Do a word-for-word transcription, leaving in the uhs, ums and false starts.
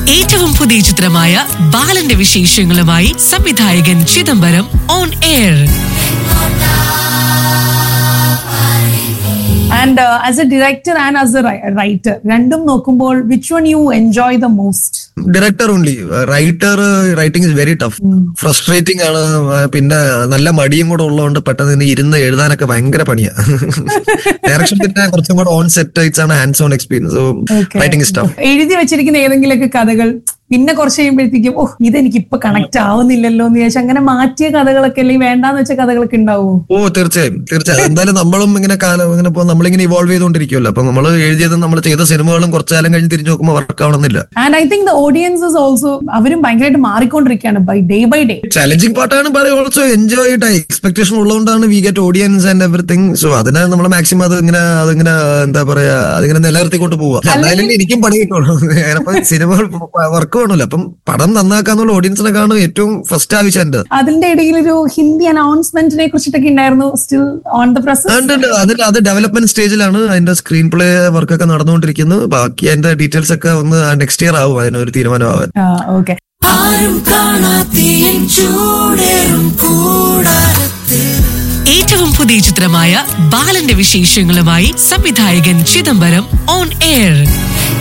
ഏറ്റവും പുതിയ ചിത്രമായ ബാലന്റെ വിശേഷങ്ങളുമായി സംവിധായകൻ Chidambaram on air. And uh, as a director and as a writer, രണ്ടും നോക്കുമ്പോൾ which one you enjoy the most? Director only. Writer writing is very tough, frustrating ആണ്. പിന്നെ നല്ല മടിയും കൂടെ ഉള്ളതുകൊണ്ട് പെട്ടെന്ന് ഇരുന്ന് എഴുതാനൊക്കെ ഭയങ്കര പണിയാ. ഡയറക്ഷൻ പിന്നെ കുറച്ചും കൂടെ ഓൺ സെറ്റ് ഇറ്റ്സ് ആണ്, hands on experience. So writing is tough. എഴുതി വെച്ചിരിക്കുന്ന ഏതെങ്കിലുമൊക്കെ കഥകൾ പിന്നെ കുറച്ച് കഴിയുമ്പോഴത്തേക്കും ഓഹ് ഇതെനിക്ക് ഇപ്പൊ കണക്ട് ആവുന്നില്ലല്ലോ എന്ന് ചോദിച്ചാൽ അങ്ങനെ മാറ്റിയ കഥകളൊക്കെ അല്ലെങ്കിൽ വേണ്ടാന്ന് വെച്ച കഥകളൊക്കെ ഉണ്ടാവും? ഓ തീർച്ചയായും തീർച്ചയായും. എന്തായാലും നമ്മളും ഇങ്ങനെ കാലം ഇങ്ങനെ ഇപ്പൊ നമ്മളിങ്ങനെ ഇവോൾവ് ചെയ്തുകൊണ്ടിരിക്കുമല്ലോ. അപ്പൊ നമ്മൾ എഴുതിയതും നമ്മൾ ചെയ്ത സിനിമകളും കുറച്ചു കാലം കഴിഞ്ഞ് തിരിഞ്ഞു നോക്കുമ്പോൾ വർക്ക് ആവണമെന്നില്ല. And I think the audience is also അവരും ഭയങ്കരമായിട്ട് മാറിക്കൊണ്ടിരിക്കുകയാണ് by day by day. Challenging പാർട്ടാണ്, ബട്ട് ഓൾസോ എൻജോയ് ചെയ്തിട്ട് എക്സ്പെക്ടേഷൻ ഉള്ളതുകൊണ്ടാണ് we get audience and everything. So അതിനെ നമ്മൾ മാക്സിമം അത് ഇങ്ങനെ അതിങ്ങനെ എന്താ പറയാ അതിങ്ങനെ നിലനിർത്തിക്കൊണ്ട് പോവുക. എന്തായാലും എനിക്കും പണി കിട്ടുള്ളൂ. സിനിമകൾ വർക്ക് വേണമല്ലോ. അപ്പം പടം നന്നാക്കാന്നുള്ള ഓഡിയൻസിനെ കാണും ഏറ്റവും ഫസ്റ്റ് ആവശ്യം. അതിന്റെ ഇടയിൽ ഒരു ഹിന്ദി അനൗൺസ്മെന്റിനെ കുറിച്ചിട്ടൊക്കെ ഉണ്ടായിരുന്നു. Still on the process. അതിൽ അത് ഡെവലപ്മെന്റ് സ്റ്റേജിലാണ്. അതിന്റെ സ്ക്രീൻ പ്ലേ വർക്കൊക്കെ നടന്നുകൊണ്ടിരിക്കുന്നു. ബാക്കി അതിന്റെ ഡീറ്റെയിൽസ് ഒക്കെ ഒന്ന് നെക്സ്റ്റ് ഇയർ ആവും അതിനൊരു തീരുമാനമാവാൻ. ഓക്കെ. ഏറ്റവും പുതിയ ചിത്രമായ ബാലന്റെ വിശേഷങ്ങളുമായി സംവിധായകൻ ചിദംബരം ഓൺ എയർ.